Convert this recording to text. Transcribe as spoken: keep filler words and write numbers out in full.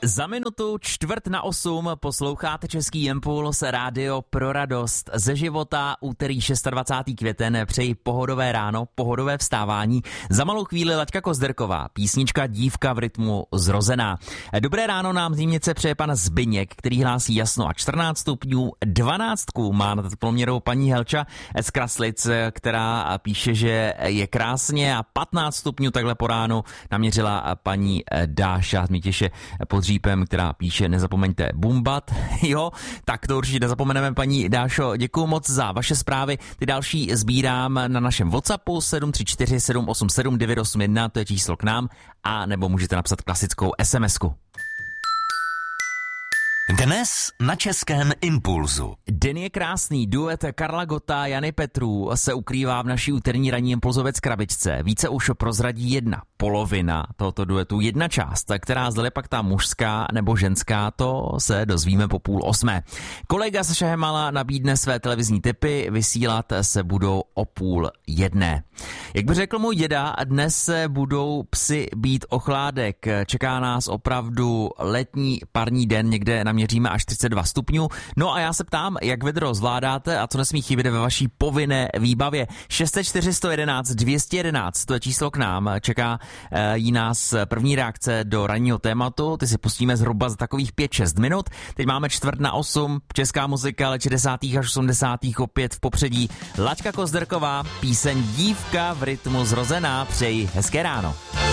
Za minutu čtvrt na osm posloucháte Český impuls, rádio pro radost ze života, úterý dvacátého šestého květen. Přeji pohodové ráno, pohodové vstávání. Za malou chvíli Laďka Kozderková, písnička Dívka v rytmu zrozená. Dobré ráno nám z Nímnice přeje pan Zbyněk, který hlásí jasno a čtrnáct stupňů, dvanáctku má na průměru paní Helča z Kraslic, která píše, že je krásně, a patnáct stupňů takhle po ránu naměřila paní Dáša z Mítěše pod Řípem, která píše: nezapomeňte bumbat. Jo, tak to určitě nezapomeneme, paní Dášo. Děkuju moc za vaše zprávy. Ty další sbírám na našem WhatsAppu sedm tři čtyři sedm osm sedm devět osm jedna, to je číslo k nám, a nebo můžete napsat klasickou SMSku. Dnes na Českém impulzu. Den je krásný, duet Karla Gotta, Jany Petrů se ukrývá v naší úterní ranní impulzovec krabičce. Více už prozradí jedna polovina tohoto duetu, jedna část, která zde pak ta mužská nebo ženská, to se dozvíme po půl osmé. Kolega Saša Hemala nabídne své televizní tipy, vysílat se budou o půl jedné. Jak by řekl můj děda, dnes se budou psi bít ochládek. Čeká nás opravdu letní parní den, někde naměříme až třicet dva stupňů. No a já se ptám, jak vedro zvládáte a co nesmí chybět ve vaší povinné výbavě. šest set čtyři sto jedenáct dvě stě jedenáct, to je číslo k nám. Čeká e, jí nás první reakce do ranního tématu. Ty si pustíme zhruba za takových pět šest minut. Teď máme čtvrt na osm, česká muzika let šedesátých až osmdesátých opět v popředí. Laďka Kozderková, píseň Dívka v rytmu zrozená. Přeji hezké ráno.